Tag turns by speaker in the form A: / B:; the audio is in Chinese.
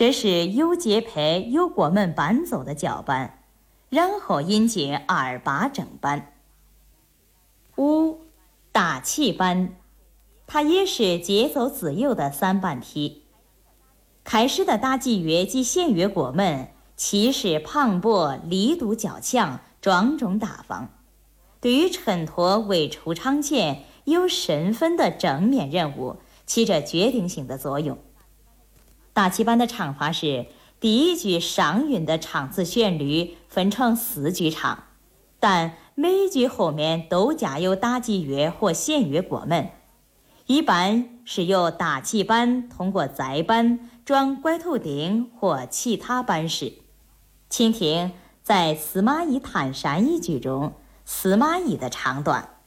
A: 这是优节拍优国们伴奏的脚班，然后音节2、8整班。5、打气班，它也是节奏自由的3班体。开始的打击乐及弦乐国们气势磅礴，力度较强，庄重大方，对于衬托为出场前有身份的正面人物起着决定性的作用。打气班的唱法是第一句上韵的唱词旋律分成4句唱，但每一句后面都加有打击乐或弦乐国们，一般是由打气班通过再班转拐头钉或其他班式。请听在司马懿探山一句中司马懿的唱段。